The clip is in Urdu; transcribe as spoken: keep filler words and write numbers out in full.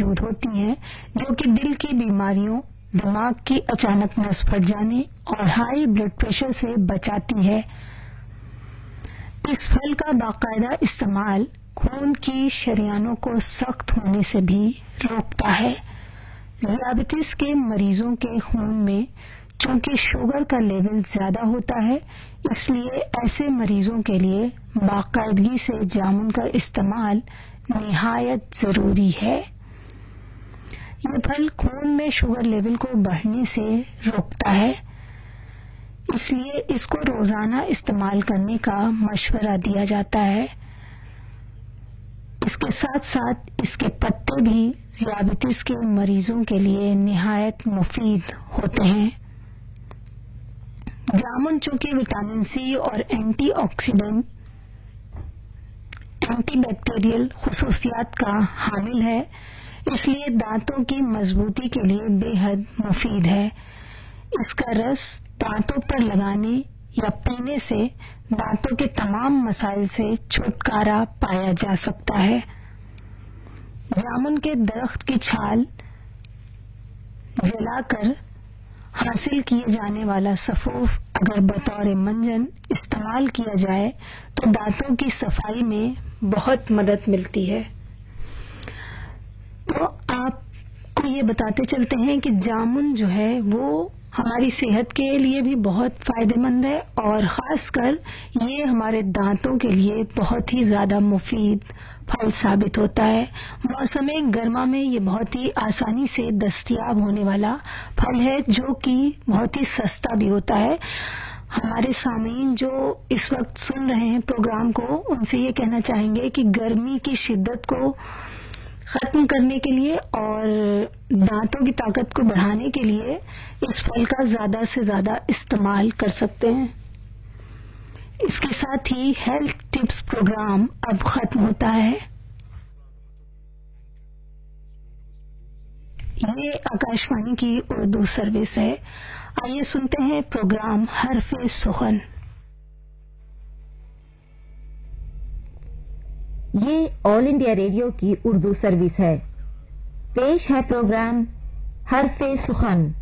موجود ہوتی ہیں جو کہ دل کی بیماریوں، دماغ کی اچانک نس پھٹ جانے اور ہائی بلڈ پریشر سے بچاتی ہے۔ اس پھل کا باقاعدہ استعمال خون کی شریانوں کو سخت ہونے سے بھی روکتا ہے۔ ذیابیطس کے مریضوں کے خون میں چونکہ شوگر کا لیول زیادہ ہوتا ہے، اس لیے ایسے مریضوں کے لیے باقاعدگی سے جامن کا استعمال نہایت ضروری ہے۔ یہ پھل خون میں شوگر لیول کو بڑھنے سے روکتا ہے، اس لیے اس کو روزانہ استعمال کرنے کا مشورہ دیا جاتا ہے۔ اس کے ساتھ ساتھ اس کے پتے بھی ذیابیطس کے مریضوں کے لیے نہایت مفید ہوتے ہیں۔ جامن چونکہ وٹامن سی اور اینٹی آکسیڈنٹ اینٹی بیکٹیریل خصوصیات کا حامل ہے، اس لیے دانتوں کی مضبوطی کے لیے بے حد مفید ہے۔ اس کا رس دانتوں پر لگانے یا پینے سے دانتوں کے تمام مسائل سے چھٹکارا پایا جا سکتا ہے۔ جامن کے درخت کی چھال جلا کر حاصل کیے جانے والا سفوف اگر بطور منجن استعمال کیا جائے تو دانتوں کی صفائی میں بہت مدد ملتی ہے۔ تو آپ کو یہ بتاتے چلتے ہیں کہ جامن جو ہے وہ ہماری صحت کے لیے بھی بہت فائدہ مند ہے، اور خاص کر یہ ہمارے دانتوں کے لیے بہت ہی زیادہ مفید پھل ثابت ہوتا ہے۔ موسم گرما میں یہ بہت ہی آسانی سے دستیاب ہونے والا پھل ہے، جو کہ بہت ہی سستا بھی ہوتا ہے۔ ہمارے سامعین جو اس وقت سن رہے ہیں پروگرام کو، ان سے یہ کہنا چاہیں گے کہ گرمی کی شدت کو ختم کرنے کے لیے اور دانتوں کی طاقت کو بڑھانے کے لیے اس پھل کا زیادہ سے زیادہ استعمال کر سکتے ہیں۔ اس کے ساتھ ہی ہیلتھ ٹپس پروگرام اب ختم ہوتا ہے۔ یہ آکاشوانی کی اردو سروس ہے۔ آئیے سنتے ہیں پروگرام حرف سخن۔ یہ آل انڈیا ریڈیو کی اردو سروس ہے۔ پیش ہے پروگرام حرف سخن۔